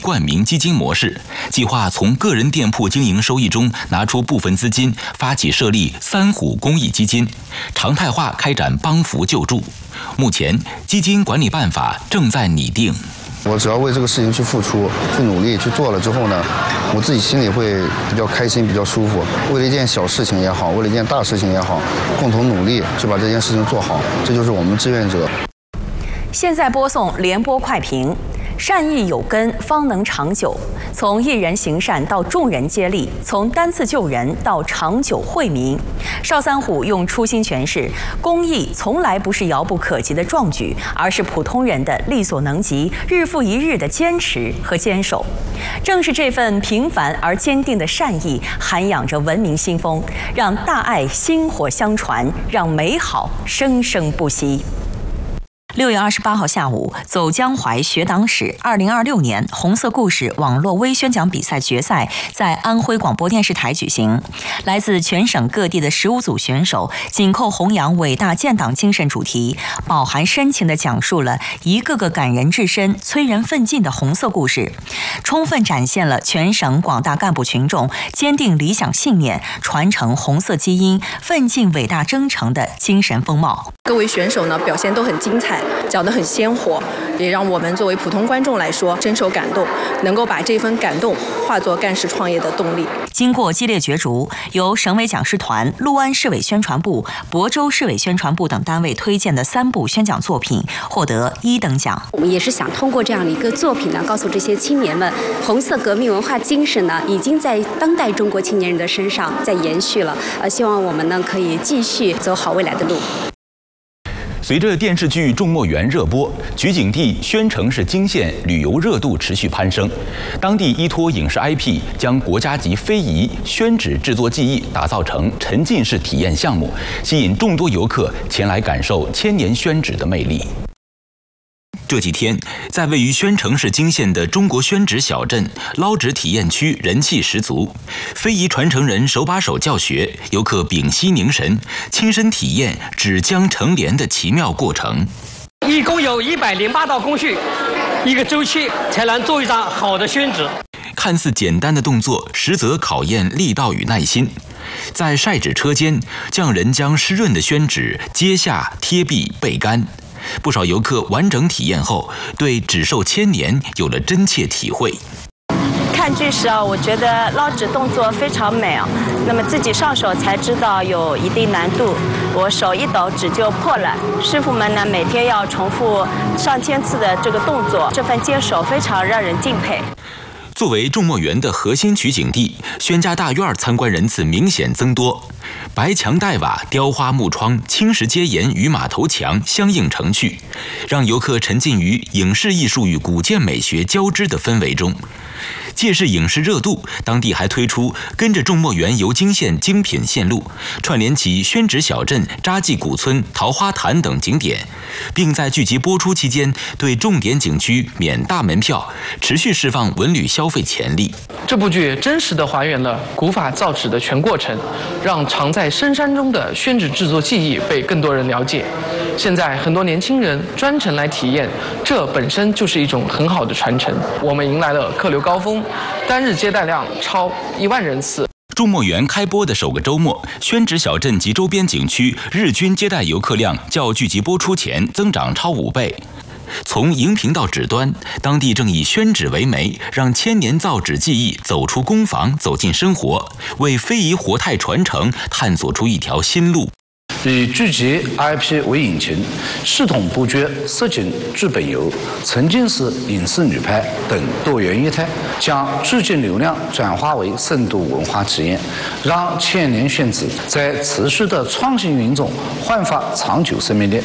冠名基金模式，计划从个人店铺经营收益中拿出部分资金，发起设立3虎公益基金，常态化开展帮扶救助。目前，基金管理办法正在拟定。 我只要为这个事情去付出、去努力、去做了之后呢，我自己心里会比较开心、比较舒服。为了一件小事情也好，为了一件大事情也好，共同努力去把这件事情做好，这就是我们志愿者。 现在播送联播快评：善意有根，方能长久。从一人行善到众人接力，从单次救人到长久惠民。邵三虎用初心诠释，公益从来不是遥不可及的壮举，而是普通人的力所能及、日复一日的坚持和坚守。正是这份平凡而坚定的善意，涵养着文明新风，让大爱薪火相传，让美好生生不息。6月28号下午，走江淮学党史2026年红色故事网络微宣讲比赛决赛在安徽广播电视台举行。来自全省各地的15组选手，紧扣弘扬伟大建党精神主题，饱含深情地讲述了一个个感人至深、催人奋进的红色故事，充分展现了全省广大干部群众坚定理想信念、传承红色基因、奋进伟大征程的精神风貌。 各位选手呢，表现都很精彩，讲得很鲜活，也让我们作为普通观众来说深受感动，能够把这份感动化作干事创业的动力。 经过激烈角逐，由省委讲师团、六安市委宣传部、亳州市委宣传部等单位推荐的3部宣讲作品获得1等奖。 我们也是想通过这样的一个作品呢，告诉这些青年们，红色革命文化精神呢，已经在当代中国青年人的身上在延续了。希望我们呢可以继续走好未来的路。 随着电视剧《众墨园》热播，取景地宣城市泾县旅游热度持续攀升。当地依托影视 IP， 将国家级非遗宣纸制作技艺打造成沉浸式体验项目，吸引众多游客前来感受千年宣纸的魅力。这几天，在位于宣城市泾县的中国宣纸小镇捞纸体验区人气十足，非遗传承人手把手教学，游客屏息凝神，亲身体验纸浆成帘的奇妙过程。 一共有108道工序，一个周期才能做一张好的宣纸。 看似简单的动作，实则考验力道与耐心。在晒纸车间，匠人将湿润的宣纸揭下、贴壁、焙干。不少游客完整体验后，对纸寿千年有了真切体会。 看剧时啊，我觉得捞纸动作非常美啊，那么自己上手才知道有一定难度，我手一抖纸就破了。师傅们呢，每天要重复上千次的这个动作，这份坚守非常让人敬佩。 作为众墨园的核心取景地，宣家大院参观人次明显增多，白墙黛瓦、雕花木窗、青石阶檐与马头墙相映成趣，让游客沉浸于影视艺术与古建美学交织的氛围中。借势影视热度，当地还推出跟着众墨园游泾县精品线路，串联起宣纸小镇、扎记古村、桃花潭等景点，并在剧集播出期间对重点景区免大门票，持续释放文旅消费潜力。 这部剧真实地还原了古法造纸的全过程，让藏在深山中的宣纸制作技艺被更多人了解。现在很多年轻人专程来体验，这本身就是一种很好的传承。我们迎来了客流高峰，单日接待量超1万人次。 众墨园开播的首个周末，宣纸小镇及周边景区日均接待游客量较剧集播出前增长超5倍。从荧屏到纸端，当地正以宣纸为媒，让千年造纸技艺走出工坊，走进生活，为非遗活态传承探索出一条新路。 以剧集 IP 为引擎，系统布局实景剧本游、沉浸式影视旅拍等多元业态，将剧集流量转化为深度文化体验，让千年宣纸在持续的创新运中焕发长久生命力。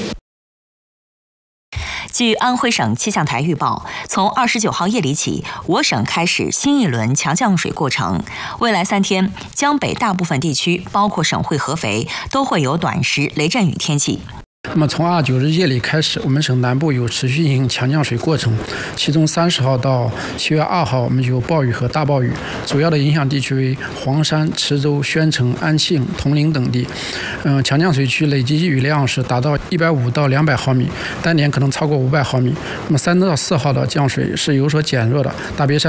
据安徽省气象台预报，从29号夜里起，我省开始新一轮强降水过程。未来3天，江北大部分地区，包括省会合肥，都会有短时雷阵雨天气。 那么从29日夜里开始，我们省南部有持续进行强降水过程，其中30号到7月2号我们有暴雨和大暴雨，主要的影响地区为黄山、池州、宣城、安庆、铜陵等地。强降水区累计雨量是达到150到200毫米，单年可能超过500毫米。那么3到4号的降水是有所减弱的，大别山